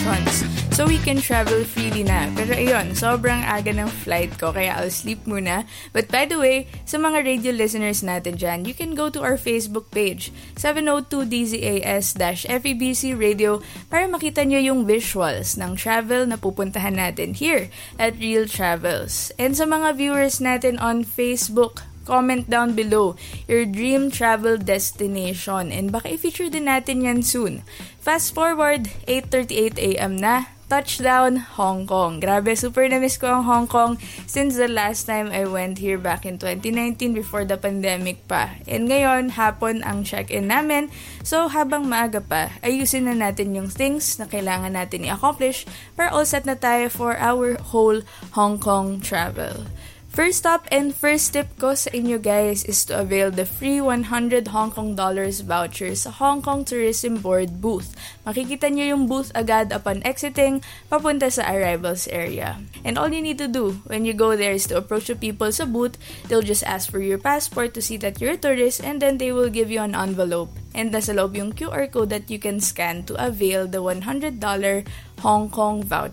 so we can travel freely na. Pero ayun, sobrang aga ng flight ko kaya I'll sleep muna. But by the way, sa mga radio listeners natin dyan, you can go to our Facebook page, 702 DZAS-FEBC Radio, para makita nyo yung visuals ng travel na pupuntahan natin here at Real Travels. And sa mga viewers natin on Facebook, comment down below your dream travel destination and baka i-feature din natin yan soon. Fast forward, 8:38 a.m. na, touchdown, Hong Kong. Grabe, super na-miss ko ang Hong Kong since the last time I went here back in 2019 before the pandemic pa. And ngayon, hapon ang check-in namin. So, habang maaga pa, ayusin na natin yung things na kailangan natin i-accomplish para all set na tayo for our whole Hong Kong travel. First up and first tip ko sa inyo guys is to avail the free 100 Hong Kong dollars voucher sa Hong Kong Tourism Board booth. Makikita nyo yung booth agad upon exiting papunta sa arrivals area. And all you need to do when you go there is to approach the people sa booth. They'll just ask for your passport to see that you're a tourist and then they will give you an envelope. And nasa loob yung QR code that you can scan to avail the $100 Hong Kong voucher.